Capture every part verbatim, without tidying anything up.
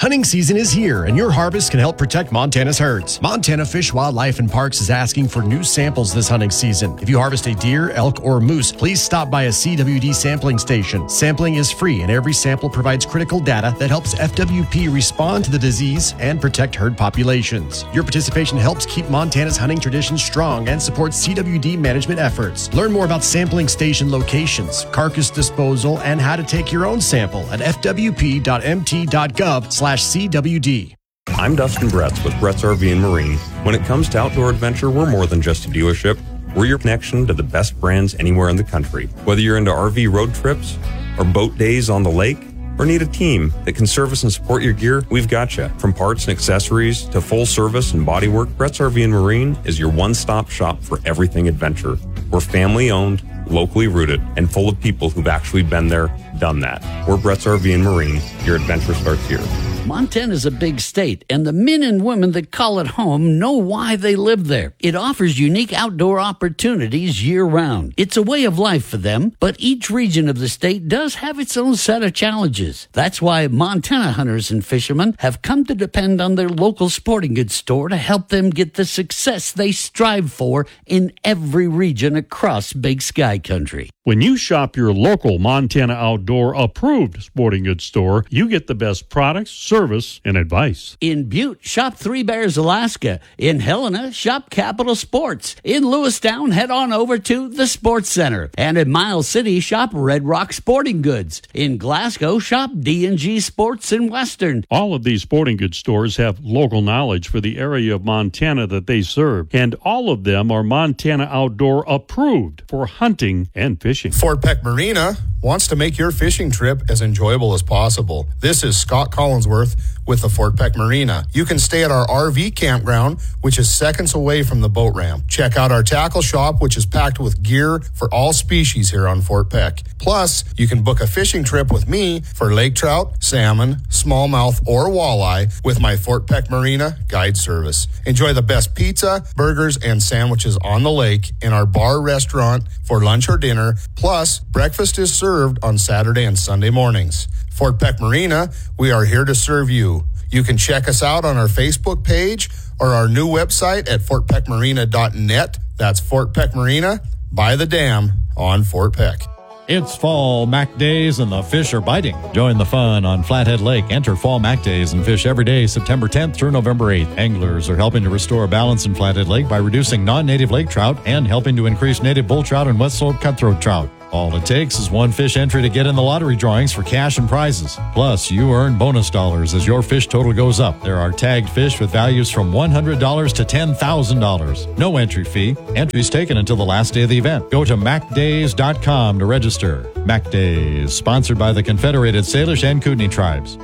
Hunting season is here, and your harvest can help protect Montana's herds. Montana Fish, Wildlife, and Parks is asking for new samples this hunting season. If you harvest a deer, elk, or moose, please stop by a C W D sampling station. Sampling is free, and every sample provides critical data that helps F W P respond to the disease and protect herd populations. Your participation helps keep Montana's hunting traditions strong and supports C W D management efforts. Learn more about sampling station locations, carcass disposal, and how to take your own sample at f w p dot m t dot gov slash C W D. I'm Dustin Bretz with Bretz R V and Marine. When it comes to outdoor adventure, we're more than just a dealership. We're your connection to the best brands anywhere in the country. Whether you're into R V road trips or boat days on the lake, or need a team that can service and support your gear, we've got you. From parts and accessories to full service and bodywork, Bretz R V and Marine is your one-stop shop for everything adventure. We're family-owned, locally rooted, and full of people who've actually been there, done that. We're Bretz R V and Marine. Your adventure starts here. Montana's a big state, and the men and women that call it home know why they live there. It offers unique outdoor opportunities year-round. It's a way of life for them, but each region of the state does have its own set of challenges. That's why Montana hunters and fishermen have come to depend on their local sporting goods store to help them get the success they strive for in every region across Big Sky Country. When you shop your local Montana Outdoor approved sporting goods store, you get the best products, service, and advice. In Butte, shop Three Bears Alaska. In Helena, shop Capital Sports. In Lewistown, head on over to the Sports Center. And in Miles City, shop Red Rock Sporting Goods. In Glasgow, shop D and G Sports in Western. All of these sporting goods stores have local knowledge for the area of Montana that they serve, and all of them are Montana Outdoor approved for hunting and fishing. Fort Peck Marina wants to make your fishing trip as enjoyable as possible. This is Scott Collinsworth with the Fort Peck Marina. You can stay at our R V campground, which is seconds away from the boat ramp. Check out our tackle shop, which is packed with gear for all species here on Fort Peck. Plus, you can book a fishing trip with me for lake trout, salmon, smallmouth, or walleye with my Fort Peck Marina guide service. Enjoy the best pizza, burgers, and sandwiches on the lake in our bar restaurant for lunch or dinner. Plus, breakfast is served on Saturday and Sunday mornings. Fort Peck Marina, we are here to serve you. You can check us out on our Facebook page or our new website at fort peck marina dot net. That's Fort Peck Marina by the dam on Fort Peck. It's Fall Mac Days and the fish are biting. Join the fun on Flathead Lake. Enter Fall Mac Days and fish every day September tenth through November eighth. Anglers are helping to restore balance in Flathead Lake by reducing non-native lake trout and helping to increase native bull trout and wet slope cutthroat trout. All it takes is one fish entry to get in the lottery drawings for cash and prizes. Plus, you earn bonus dollars as your fish total goes up. There are tagged fish with values from one hundred dollars to ten thousand dollars. No entry fee. Entries taken until the last day of the event. Go to mac days dot com to register. Mac Days, sponsored by the Confederated Salish and Kootenai Tribes.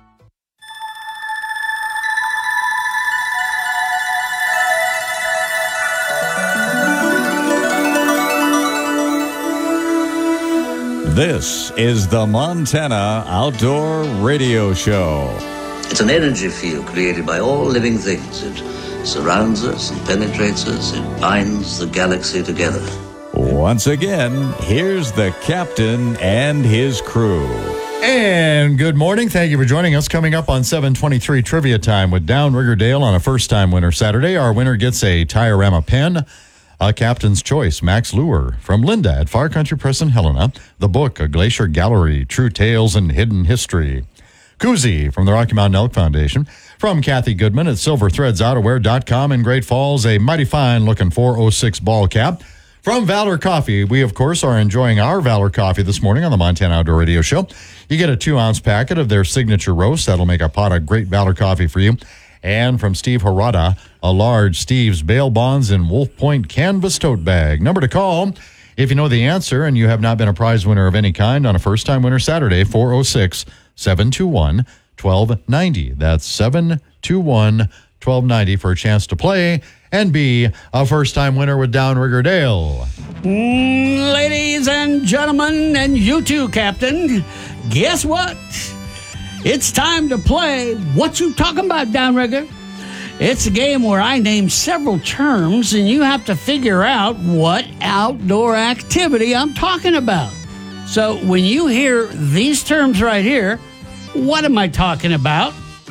This is the Montana Outdoor Radio Show. It's an energy field created by all living things. It surrounds us and penetrates us. It binds the galaxy together. Once again, here's the captain and his crew. And good morning. Thank you for joining us. Coming up on seven twenty-three Trivia Time with Downrigger Dale on a first-time winner Saturday. Our winner gets a Tiorama pen, a Captain's Choice Max Lure from Linda at Far Country Press in Helena, the book, A Glacier Gallery, True Tales and Hidden History. Koozie from the Rocky Mountain Elk Foundation. From Kathy Goodman at silver threads outerwear dot com in Great Falls, a mighty fine-looking four oh six ball cap. From Valor Coffee, we, of course, are enjoying our Valor Coffee this morning on the Montana Outdoor Radio Show. You get a two-ounce packet of their signature roast. That'll make a pot of great Valor Coffee for you. And from Steve Harada, a large Steve's Bail Bonds in Wolf Point canvas tote bag. Number to call if you know the answer and you have not been a prize winner of any kind on a first-time winner Saturday, four oh six, seven two one, one two nine oh. That's seven two one, one two nine oh for a chance to play and be a first-time winner with Downrigger Dale. Mm, ladies and gentlemen, and you too, Captain, guess what? It's time to play What You Talking About, Downrigger. It's a game where I name several terms, and you have to figure out what outdoor activity I'm talking about. So when you hear these terms right here, what am I talking about?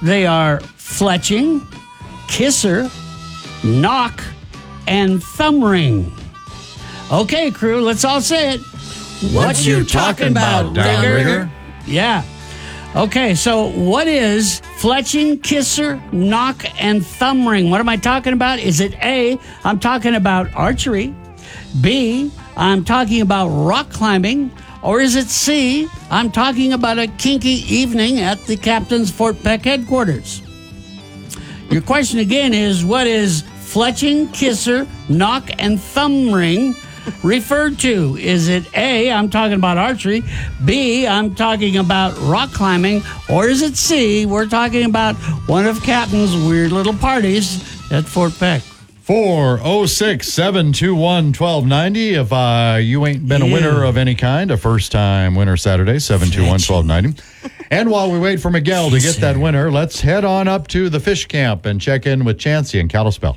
They are fletching, kisser, knock, and thumb ring. Okay, crew, let's all say it. What, What you you talking talking about, about, Downrigger? Downrigger? Yeah. Okay, so what is fletching, kisser, knock, and thumb ring? What am I talking about? Is it A, I'm talking about archery, B, I'm talking about rock climbing, or is it C, I'm talking about a kinky evening at the Captain's Fort Peck headquarters? Your question again is, what is fletching, kisser, knock, and thumb ring referred to? Is it A, I'm talking about archery, B, I'm talking about rock climbing, or is it C, we're talking about one of Captain's weird little parties at Fort Peck? four oh six, seven two one, one two nine zero. If uh, you ain't been a Yeah. winner of any kind, a first-time winner Saturday, seven two one, one two nine zero. And while we wait for Miguel to get that winner, let's head on up to the fish camp and check in with Chancey and Kalispell.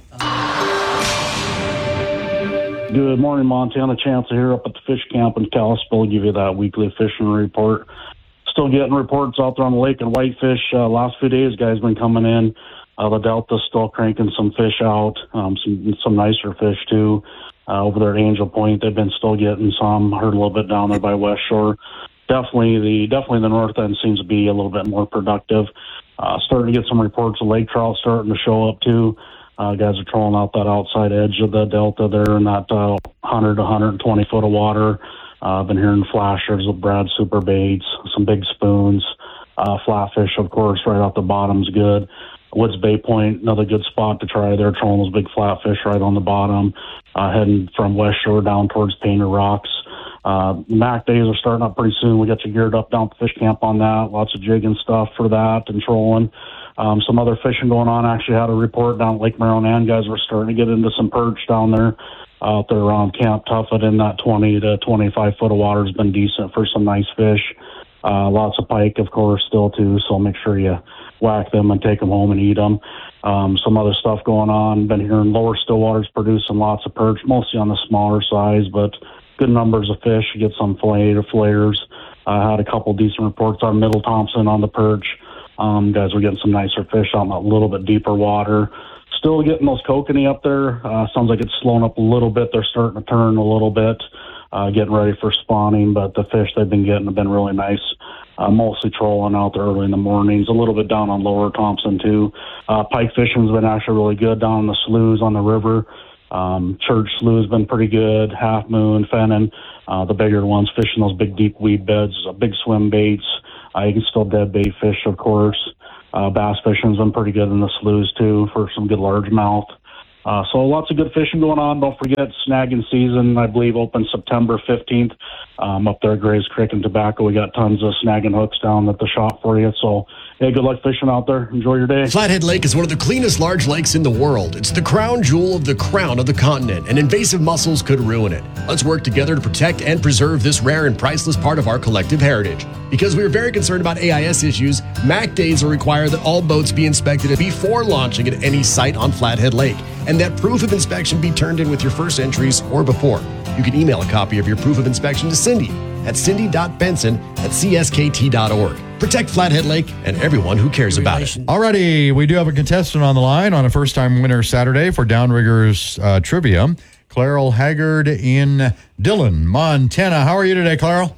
Good morning, Montana. Chancellor here up at the fish camp in Kalispell. Give you that weekly fishing report. Still getting reports out there on the lake and whitefish. Uh, last few days, guys been coming in. Uh, the Delta's still cranking some fish out, um, some some nicer fish too. Uh, over there at Angel Point, they've been still getting some. Heard a little bit down there by West Shore. Definitely the definitely the north end seems to be a little bit more productive. Uh, starting to get some reports of lake trout starting to show up too. Uh, guys are trolling out that outside edge of the Delta there in that uh, one hundred to one hundred twenty foot of water. Uh, I've been hearing flashers with Brad super baits, some big spoons, uh, flatfish, of course, right off the bottom's good. Woods Bay Point, another good spot to try there, trolling those big flatfish right on the bottom, uh, heading from West Shore down towards Painter Rocks. Uh, Mac days are starting up pretty soon. We got you geared up down at the fish camp on that. Lots of jigging stuff for that and trolling. Um, some other fishing going on. Actually had a report down at Lake Marion. Guys were starting to get into some perch down there. Out there around Camp Tuffet in that twenty to twenty-five foot of water has been decent for some nice fish. Uh, lots of pike, of course, still too. So make sure you whack them and take them home and eat them. Um, some other stuff going on. Been hearing lower Stillwater's producing lots of perch, mostly on the smaller size, but good numbers of fish. You get some fillet or flares. I uh, had a couple decent reports on Middle Thompson on the perch. Um, guys were getting some nicer fish on a little bit deeper water. Still getting those kokanee up there. Uh, sounds like it's slowing up a little bit. They're starting to turn a little bit, uh, getting ready for spawning, but the fish they've been getting have been really nice. Uh, mostly trolling out there early in the mornings, a little bit down on Lower Thompson too. Uh, pike fishing's been actually really good down in the sloughs on the river. Um, Church Slough's been pretty good. Half Moon, Fennon, uh, the bigger ones fishing those big deep weed beds, uh, big swim baits. Uh, you can still dead bait fish, of course. Uh, bass fishing's been pretty good in the sloughs too for some good largemouth. Uh, so lots of good fishing going on. Don't forget snagging season, I believe, opens September fifteenth. Um, up there at Gray's Creek and Tobacco, we got tons of snagging hooks down at the shop for you. So, hey, good luck fishing out there. Enjoy your day. Flathead Lake is one of the cleanest large lakes in the world. It's the crown jewel of the crown of the continent, and invasive mussels could ruin it. Let's work together to protect and preserve this rare and priceless part of our collective heritage. Because we are very concerned about A I S issues, M A C days will require that all boats be inspected before launching at any site on Flathead Lake, and that proof of inspection be turned in with your first entries or before. You can email a copy of your proof of inspection to Cindy at cindy dot benson at c s k t dot org. Protect Flathead Lake and everyone who cares about it. Alrighty, we do have a contestant on the line on a first-time winner Saturday for Downriggers uh, Trivia. Clarel Haggard in Dillon, Montana. How are you today, Clarel?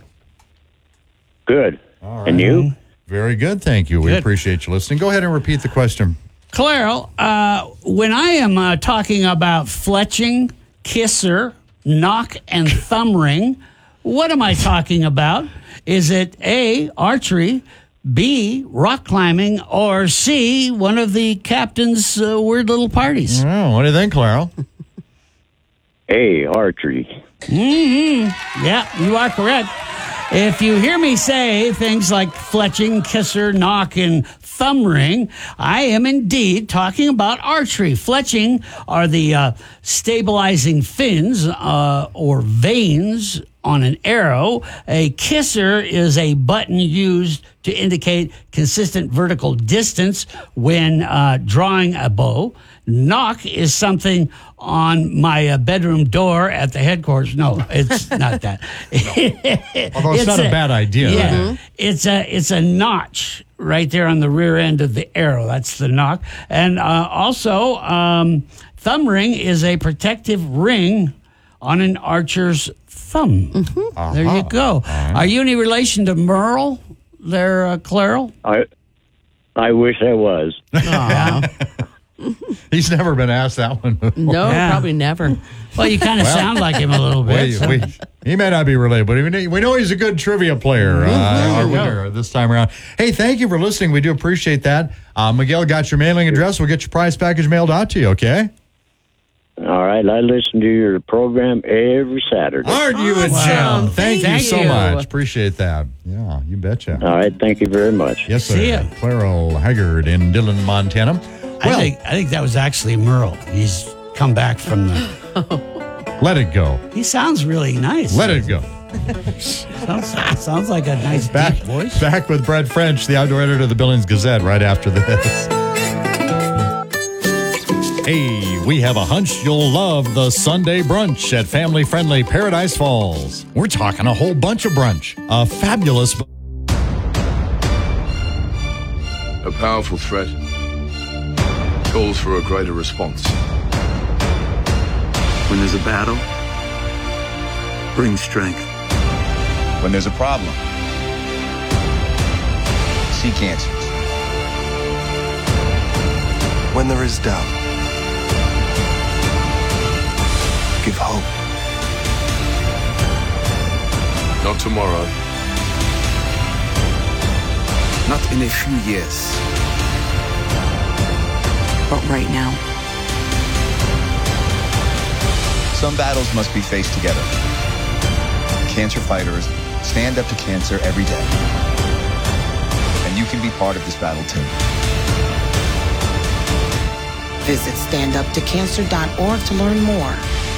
Good. All right. And you? Very good, thank you. We Good. appreciate you listening. Go ahead and repeat the question. Clarel, uh, when I am uh, talking about fletching, kisser, knock, and thumb ring, what am I talking about? Is it A, archery, B, rock climbing, or C, one of the captain's uh, weird little parties? Oh, what do you think, Clarel? A, archery. Mm-hmm. Yeah, you are correct. If you hear me say things like fletching, kisser, knock, and thumb ring, I am indeed talking about archery. Fletching are the uh, stabilizing fins uh, or vanes on an arrow. A kisser is a button used to indicate consistent vertical distance when uh, drawing a bow. Knock is something on my uh, bedroom door at the headquarters. No, it's not that. Although it's, it's not a, a bad idea. Yeah, mm-hmm. it's a it's a notch right there on the rear end of the arrow. That's the knock. And uh, also, um, thumb ring is a protective ring on an archer's thumb. Mm-hmm. Uh-huh. There you go. Right. Are you any relation to Merle there, uh, Clarel? I I wish I was. He's never been asked that one before. No, Yeah. probably never. Well, you kind of Well, sound like him a little bit. We, so- we, he may not be related, but we we know he's a good trivia player uh, our winner this time around. Hey, thank you for listening. We do appreciate that. Uh, Miguel got your mailing address. We'll get your prize package mailed out to you, okay? All right, I listen to your program every Saturday. Aren't you a Awesome. gem? Thank, Thank you so you. much. Appreciate that. Yeah, you betcha. All right, thank you very much. Yes, sir. See ya. Clarel Haggard in Dillon, Montana. I Well, think I think that was actually Merle. He's come back from the. let it go. He sounds really nice. Let it go. Sounds, sounds like a nice Back, deep voice. back with Brett French, the outdoor editor of the Billings Gazette, right after this. Hey, we have a hunch you'll love the Sunday brunch at family-friendly Paradise Falls. We're talking a whole bunch of brunch. A fabulous... A powerful threat calls for a greater response. When there's a battle, bring strength. When there's a problem, seek answers. When there is doubt, give hope. Not tomorrow. Not in a few years, but right now. Some battles must be faced together. Cancer fighters stand up to cancer every day. And you can be part of this battle too. Visit stand up to cancer dot org to learn more.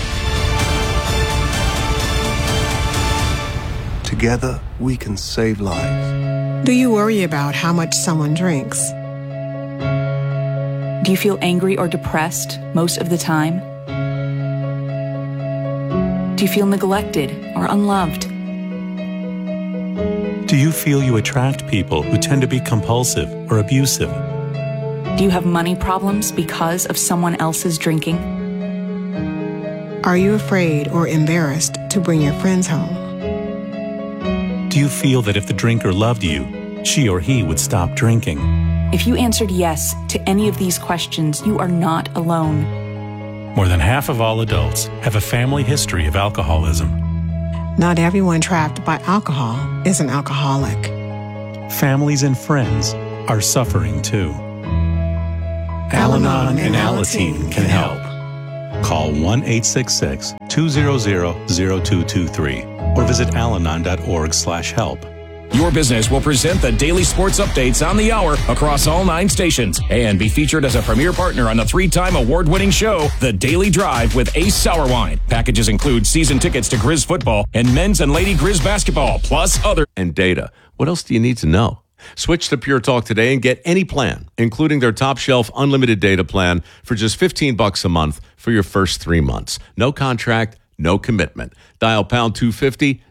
Together, we can save lives. Do you worry about how much someone drinks? Do you feel angry or depressed most of the time? Do you feel neglected or unloved? Do you feel you attract people who tend to be compulsive or abusive? Do you have money problems because of someone else's drinking? Are you afraid or embarrassed to bring your friends home? Do you feel that if the drinker loved you, she or he would stop drinking? If you answered yes to any of these questions, you are not alone. More than half of all adults have a family history of alcoholism. Not everyone trapped by alcohol is an alcoholic. Families and friends are suffering too. Al-Anon and Alateen can help. Call one eight six six, two zero zero, zero two two three or visit alanon dot org slash help. Your business will present the daily sports updates on the hour across all nine stations and be featured as a premier partner on the three-time award-winning show, The Daily Drive with Ace Sour Wine. Packages include season tickets to Grizz football and men's and lady Grizz basketball, plus other... And data. What else do you need to know? Switch to Pure Talk today and get any plan, including their top shelf unlimited data plan for just fifteen bucks a month for your first three months. No contract, no commitment. Dial pound two fifty,